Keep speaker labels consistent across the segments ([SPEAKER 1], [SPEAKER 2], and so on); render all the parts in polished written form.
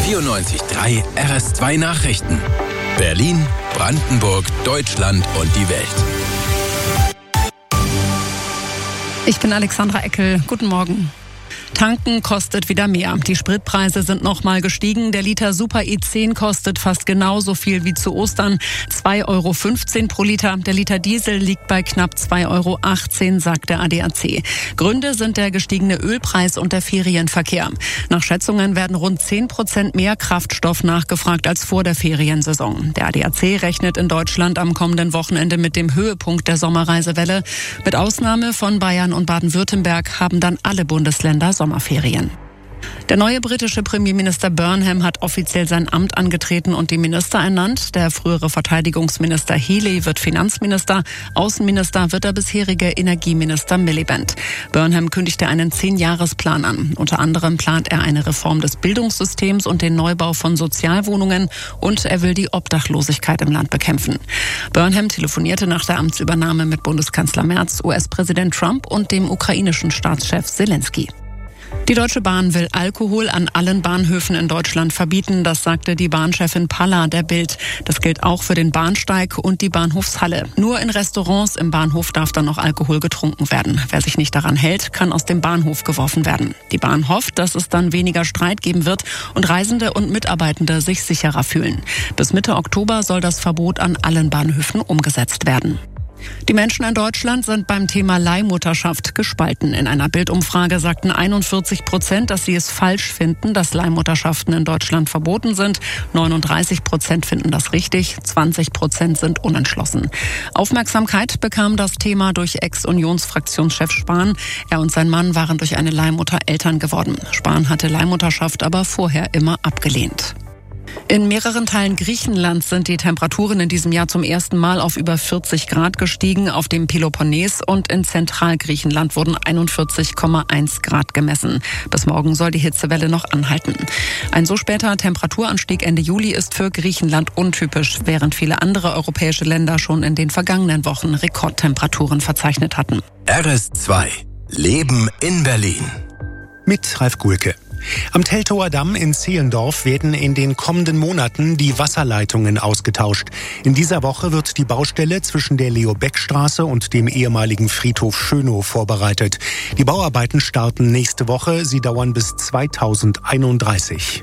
[SPEAKER 1] 94.3 RS2 Nachrichten. Berlin, Brandenburg, Deutschland und die Welt.
[SPEAKER 2] Ich bin Alexandra Eckel. Guten Morgen. Tanken kostet wieder mehr. Die Spritpreise sind nochmal gestiegen. Der Liter Super E10 kostet fast genauso viel wie zu Ostern. 2,15 € pro Liter. Der Liter Diesel liegt bei knapp 2,18 €, sagt der ADAC. Gründe sind der gestiegene Ölpreis und der Ferienverkehr. Nach Schätzungen werden rund 10% mehr Kraftstoff nachgefragt als vor der Feriensaison. Der ADAC rechnet in Deutschland am kommenden Wochenende mit dem Höhepunkt der Sommerreisewelle. Mit Ausnahme von Bayern und Baden-Württemberg haben dann alle Bundesländer Sommerferien. Der neue britische Premierminister Burnham hat offiziell sein Amt angetreten und die Minister ernannt. Der frühere Verteidigungsminister Healey wird Finanzminister. Außenminister wird der bisherige Energieminister Miliband. Burnham kündigte einen 10-Jahres-Plan an. Unter anderem plant er eine Reform des Bildungssystems und den Neubau von Sozialwohnungen. Und er will die Obdachlosigkeit im Land bekämpfen. Burnham telefonierte nach der Amtsübernahme mit Bundeskanzler Merz, US-Präsident Trump und dem ukrainischen Staatschef Zelensky. Die Deutsche Bahn will Alkohol an allen Bahnhöfen in Deutschland verbieten. Das sagte die Bahnchefin Palla der Bild. Das gilt auch für den Bahnsteig und die Bahnhofshalle. Nur in Restaurants im Bahnhof darf dann noch Alkohol getrunken werden. Wer sich nicht daran hält, kann aus dem Bahnhof geworfen werden. Die Bahn hofft, dass es dann weniger Streit geben wird und Reisende und Mitarbeitende sich sicherer fühlen. Bis Mitte Oktober soll das Verbot an allen Bahnhöfen umgesetzt werden. Die Menschen in Deutschland sind beim Thema Leihmutterschaft gespalten. In einer Bild-Umfrage sagten 41%, dass sie es falsch finden, dass Leihmutterschaften in Deutschland verboten sind. 39% finden das richtig, 20% sind unentschlossen. Aufmerksamkeit bekam das Thema durch Ex-Unionsfraktionschef Spahn. Er und sein Mann waren durch eine Leihmutter Eltern geworden. Spahn hatte Leihmutterschaft aber vorher immer abgelehnt. In mehreren Teilen Griechenlands sind die Temperaturen in diesem Jahr zum ersten Mal auf über 40 Grad gestiegen. Auf dem Peloponnes und in Zentralgriechenland wurden 41,1 Grad gemessen. Bis morgen soll die Hitzewelle noch anhalten. Ein so später Temperaturanstieg Ende Juli ist für Griechenland untypisch, während viele andere europäische Länder schon in den vergangenen Wochen Rekordtemperaturen verzeichnet hatten.
[SPEAKER 1] RS2 Leben in Berlin.
[SPEAKER 3] Mit Ralf Gulke. Am Teltower Damm in Zehlendorf werden in den kommenden Monaten die Wasserleitungen ausgetauscht. In dieser Woche wird die Baustelle zwischen der Leo-Beck-Straße und dem ehemaligen Friedhof Schönow vorbereitet. Die Bauarbeiten starten nächste Woche. Sie dauern bis 2031.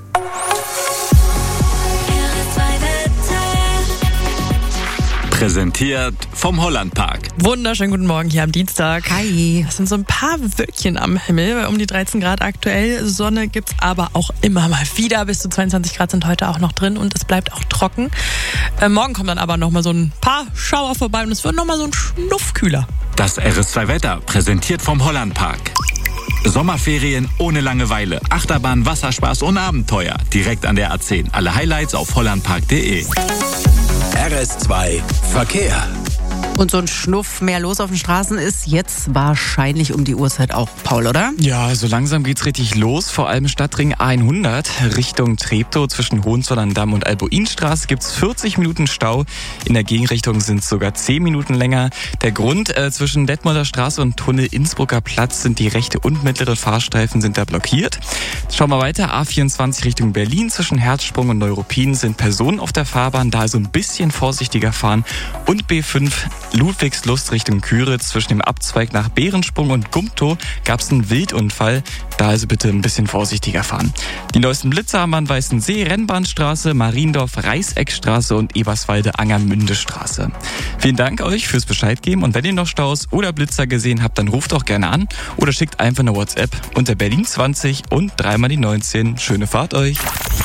[SPEAKER 4] Präsentiert vom Hollandpark.
[SPEAKER 5] Wunderschönen guten Morgen hier am Dienstag.
[SPEAKER 2] Hi.
[SPEAKER 5] Es sind so ein paar Wölkchen am Himmel, um die 13 Grad aktuell. Sonne gibt's aber auch immer mal wieder. Bis zu 22 Grad sind heute auch noch drin und es bleibt auch trocken. Morgen kommen dann aber noch mal so ein paar Schauer vorbei und es wird noch mal so ein Schnuff kühler.
[SPEAKER 4] Das RS2-Wetter, präsentiert vom Hollandpark. Sommerferien ohne Langeweile, Achterbahn, Wasserspaß und Abenteuer. Direkt an der A10. Alle Highlights auf hollandpark.de.
[SPEAKER 1] RS2 Verkehr.
[SPEAKER 2] Und so ein Schnuff mehr los auf den Straßen ist jetzt wahrscheinlich um die Uhrzeit auch, Paul, oder?
[SPEAKER 6] Ja, so langsam geht's richtig los. Vor allem Stadtring A100 Richtung Treptow zwischen Hohenzollern-Damm und Albuinstraße gibt's 40 Minuten Stau. In der Gegenrichtung sind es sogar 10 Minuten länger. Der Grund, zwischen Detmolder Straße und Tunnel Innsbrucker Platz sind die rechte und mittlere Fahrstreifen sind da blockiert. Schauen wir weiter. A24 Richtung Berlin zwischen Herzsprung und Neuruppin sind Personen auf der Fahrbahn, da also ein bisschen vorsichtiger fahren. Und B5 Ludwigslust Richtung Küritz zwischen dem Abzweig nach Behrensprung und Gumtow gab es einen Wildunfall. Da also bitte ein bisschen vorsichtiger fahren. Die neuesten Blitzer haben an Weißensee, Rennbahnstraße, Mariendorf, Reißeckstraße und Eberswalde-Angermünde-Straße. Vielen Dank euch fürs Bescheid geben und wenn ihr noch Staus oder Blitzer gesehen habt, dann ruft auch gerne an oder schickt einfach eine WhatsApp unter Berlin 20 und 3 mal die 19. Schöne Fahrt euch.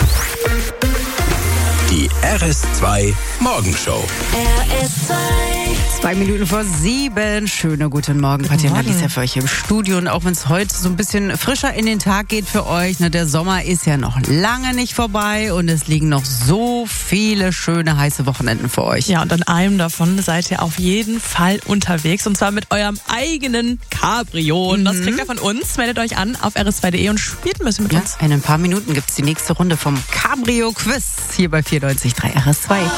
[SPEAKER 1] Die RS2 Morgenshow.
[SPEAKER 7] RS2.
[SPEAKER 2] 2 Minuten vor 7. Schönen guten Morgen. Katja und Alicia für euch im Studio. Und auch wenn es heute so ein bisschen frischer in den Tag geht für euch, ne, der Sommer ist ja noch lange nicht vorbei und es liegen noch so viele schöne, heiße Wochenenden für euch.
[SPEAKER 5] Ja, und an einem davon seid ihr auf jeden Fall unterwegs und zwar mit eurem eigenen Cabrio. Und das kriegt ihr von uns. Meldet euch an auf rs2.de und spielt ein bisschen mit uns.
[SPEAKER 2] In ein paar Minuten gibt es die nächste Runde vom Cabrio-Quiz hier bei 94.3 RS2.